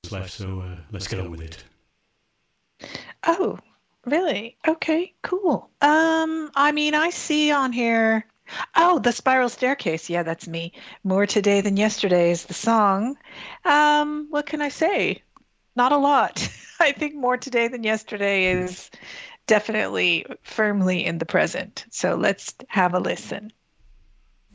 life, so let's get on with it. Oh, really? Okay, cool. I mean, I see on here. Oh, the Spiral Staircase. Yeah, that's me. More today than yesterday is the song. What can I say? Not a lot. I think more today than yesterday is definitely firmly in the present. So let's have a listen.